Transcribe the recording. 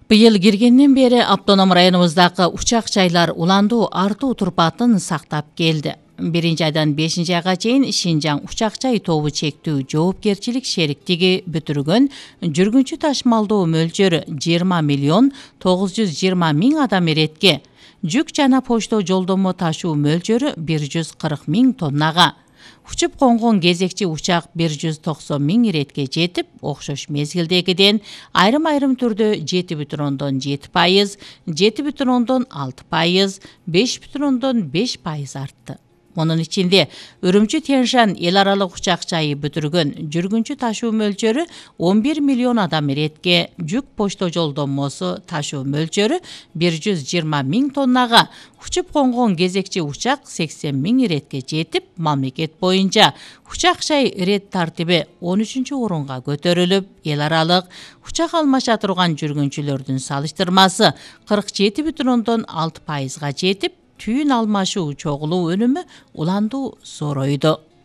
Быйыл киргенден бери автоном районубуздагы учак жайлар уландуу артуу турпатын сактап келди. 1-айдан 5-айга чейин Шинжаң учак жай тобу чектүү жоопкерчилик шериктиги бүтүргөн жүргүнчү ташмалдоо мөлчөрү 20 миллион 920 миң адам эретке, жүк жана почто жолдомо ташуу мөлчөрү 140 миң тоннага. Учуп конгон кезекчи учак 190 миң иретке жетип, окшош мезгилдегиден айрым түрдө 7,7%, 7,6%, 5,5% артты. Монун ичинде Үрүмчү Тянь-Шань эл аралык учак жайы бүтүргөн жүргүнчү ташуу мөлчөрү 11 миллион адам иретке, жүк почто жолдомосу ташуу мөлчөрү 120 миң тоннага, учуп конгон кезекчи учак 80 миң иретке жетип, мамлекет боюнча учак жай ирет тартиби 13-орунга көтөрүлүп, эл аралык учак алмаша турган жүргүнчүлөрдүн салыштырмасы 47,6%га жетип, түйүн алмашуу чогулуу өнүмү уландуу зоройду.